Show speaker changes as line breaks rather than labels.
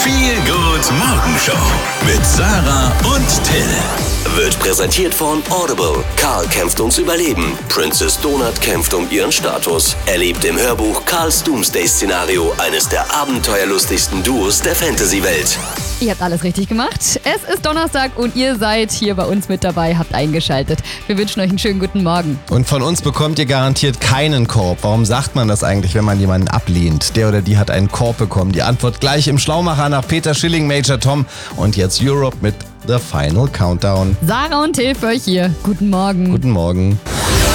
Viel gut Morgenshow mit Sarah und Till.
Wird präsentiert von Audible. Karl kämpft ums Überleben. Princess Donut kämpft um ihren Status. Erlebt im Hörbuch Karls Doomsday-Szenario eines der abenteuerlustigsten Duos der Fantasy-Welt.
Ihr habt alles richtig gemacht. Es ist Donnerstag und ihr seid hier bei uns mit dabei, habt eingeschaltet. Wir wünschen euch einen schönen guten Morgen.
Und von uns bekommt ihr garantiert keinen Korb. Warum sagt man das eigentlich, wenn man jemanden ablehnt? Der oder die hat einen Korb bekommen. Die Antwort gleich im Schlaumacher nach Peter Schilling, Major Tom. Und jetzt Europe mit The Final Countdown.
Sarah und Till für euch hier. Guten Morgen.
Guten Morgen.